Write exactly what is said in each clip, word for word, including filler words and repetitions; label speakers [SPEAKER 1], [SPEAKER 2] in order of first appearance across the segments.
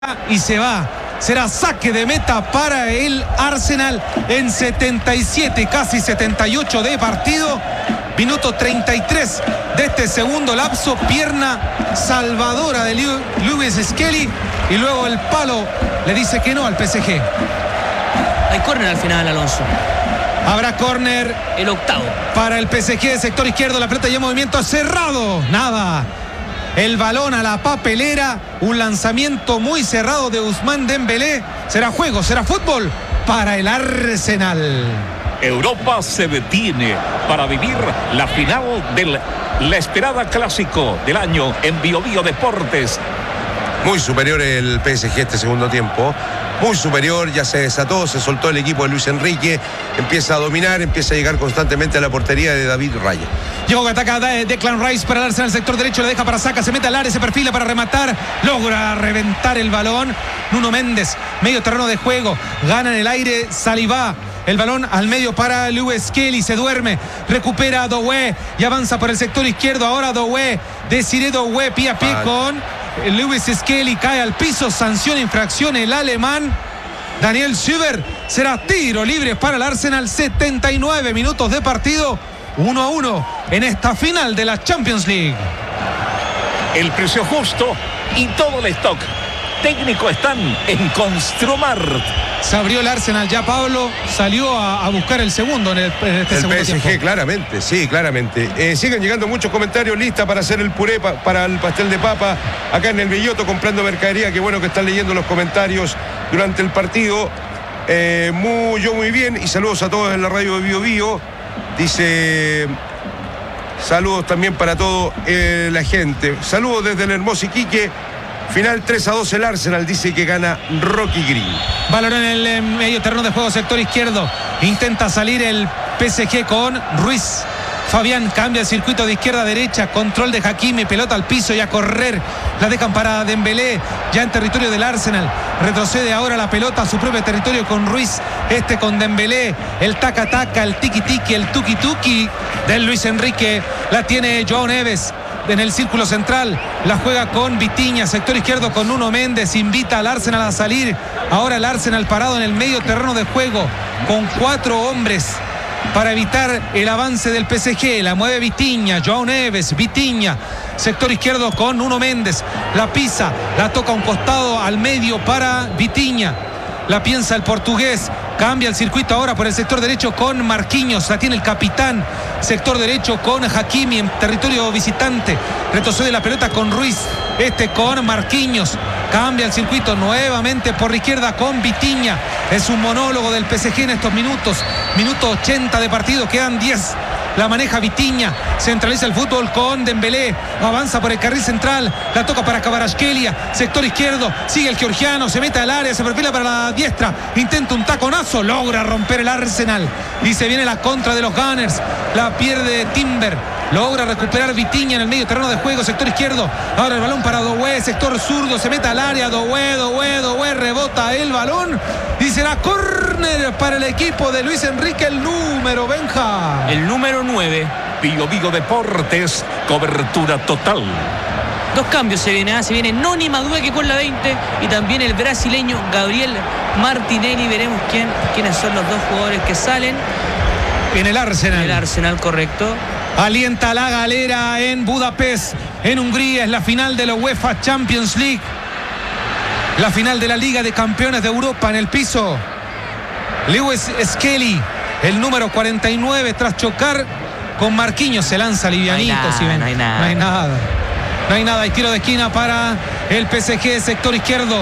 [SPEAKER 1] y se va. Será saque de meta para el Arsenal en setenta y siete, casi setenta y ocho de partido. Minuto treinta y tres de este segundo lapso. Pierna salvadora de Lewis Skelly. Y luego el palo le dice que no al P S G.
[SPEAKER 2] Hay córner al final, Alonso.
[SPEAKER 1] Habrá córner.
[SPEAKER 2] El octavo.
[SPEAKER 1] Para el P S G, sector izquierdo. La pelota ya en movimiento cerrado. Nada. El balón a la papelera. Un lanzamiento muy cerrado de Ousmane Dembélé. Será juego, será fútbol para el Arsenal.
[SPEAKER 3] Europa se detiene para vivir la final de la esperada clásico del año en Bio Bio Deportes.
[SPEAKER 4] Muy superior el P S G este segundo tiempo. Muy superior, ya se desató, se soltó el equipo de Luis Enrique, empieza a dominar, empieza a llegar constantemente a la portería de David Raya.
[SPEAKER 1] Llegó que ataca Declan Rice para el Arsenal, sector derecho, le deja para Saka, se mete al área, se perfila para rematar, logra reventar el balón. Nuno Méndez, medio terreno de juego, gana en el aire Saliba. El balón al medio para Lewis Skelly, se duerme, recupera a Doué y avanza por el sector izquierdo. Ahora Doué, Desiré Doué, pie a pie ah. con Lewis Skelly, cae al piso, sanción, infracción el alemán Daniel Schüber. Será tiro libre para el Arsenal. Setenta y nueve minutos de partido, uno a uno en esta final de la Champions League.
[SPEAKER 3] El precio justo y todo el stock técnico están en Construmart.
[SPEAKER 1] Se abrió el Arsenal ya, Pablo. Salió a, a buscar el segundo en, el, en este
[SPEAKER 4] el
[SPEAKER 1] segundo
[SPEAKER 4] P S G,
[SPEAKER 1] tiempo.
[SPEAKER 4] claramente, sí, claramente. Eh, siguen llegando muchos comentarios. Lista para hacer el puré pa, para el pastel de papa acá en el Belloto, comprando mercadería. Qué bueno que están leyendo los comentarios durante el partido. Eh, muy, yo muy bien. Y saludos a todos en la radio de Bio Bio. Dice... Saludos también para toda eh, la gente. Saludos desde el hermoso Iquique. Final tres a dos el Arsenal, dice que gana Rocky Green.
[SPEAKER 1] Balón en el eh, medio terreno de juego, sector izquierdo. Intenta salir el P S G con Ruiz. Fabián cambia el circuito de izquierda a derecha. Control de Hakimi, pelota al piso y a correr. La dejan para Dembélé, ya en territorio del Arsenal. Retrocede ahora la pelota a su propio territorio con Ruiz. Este con Dembélé. El taca-taca, el tiki-tiki, el tuki-tuki del Luis Enrique. La tiene Joao Neves en el círculo central, la juega con Vitinha, sector izquierdo con Nuno Méndez, invita al Arsenal a salir. Ahora el Arsenal parado en el medio terreno de juego con cuatro hombres para evitar el avance del P S G. La mueve Vitinha, Joao Neves, Vitinha, sector izquierdo con Nuno Méndez, la pisa, la toca a un costado al medio para Vitinha. La piensa el portugués, cambia el circuito ahora por el sector derecho con Marquinhos, la tiene el capitán, sector derecho con Hakimi en territorio visitante, retrocede la pelota con Ruiz, este con Marquinhos, cambia el circuito nuevamente por la izquierda con Vitinha. Es un monólogo del P S G en estos minutos, minuto ochenta de partido, quedan diez. La maneja Vitinha, centraliza el fútbol con Dembélé, avanza por el carril central, la toca para Kvaratskhelia, sector izquierdo, sigue el georgiano, se mete al área, se perfila para la diestra, intenta un taconazo, logra romper el Arsenal y se viene la contra de los Gunners, la pierde Timber, logra recuperar Vitinha en el medio terreno de juego, sector izquierdo, ahora el balón para Doué, sector zurdo, se mete al área, Doué, Doué, Doué, rebota el balón y será córner para el equipo de Luis Enrique, el número Benja.
[SPEAKER 2] El número nueve.
[SPEAKER 3] Bio Bio Deportes, cobertura total.
[SPEAKER 2] Dos cambios se vienen, ¿eh? Se viene Noni Madueke con la veinte y también el brasileño Gabriel Martinelli. Veremos quién, quiénes son los dos jugadores que salen.
[SPEAKER 1] En el Arsenal.
[SPEAKER 2] En el Arsenal, correcto.
[SPEAKER 1] Alienta la galera en Budapest, en Hungría. Es la final de la UEFA Champions League. La final de la Liga de Campeones de Europa en el piso. Lewis Skelly, el número cuarenta y nueve, tras chocar con Marquinhos, se lanza livianito.
[SPEAKER 2] No hay nada,
[SPEAKER 1] si ven.
[SPEAKER 2] no hay nada.
[SPEAKER 1] No hay nada. No hay nada. Hay tiro de esquina para el P S G, sector izquierdo.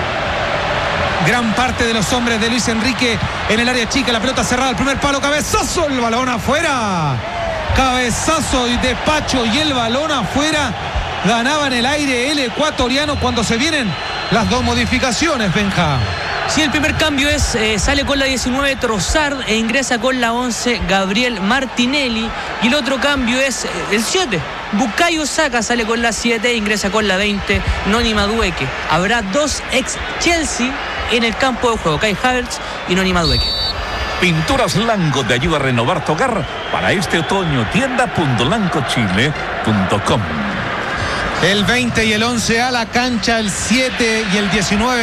[SPEAKER 1] Gran parte de los hombres de Luis Enrique en el área chica. La pelota cerrada, el primer palo, cabezazo, el balón afuera. Cabezazo de Pacho y el balón afuera. Ganaba en el aire el ecuatoriano cuando se vienen las dos modificaciones, Benja.
[SPEAKER 2] Sí, el primer cambio es, eh, sale con la diecinueve Trossard e ingresa con la once Gabriel Martinelli. Y el otro cambio es eh, el siete. Bukayo Saka sale con la siete e ingresa con la veinte Noni Madueke. Habrá dos ex Chelsea en el campo de juego, Kai Havertz y Noni Madueke.
[SPEAKER 3] Pinturas Lango te ayuda a renovar tu hogar para este otoño. Tienda punto lanco chile punto com.
[SPEAKER 1] El veinte y el once a la cancha, el siete y el diecinueve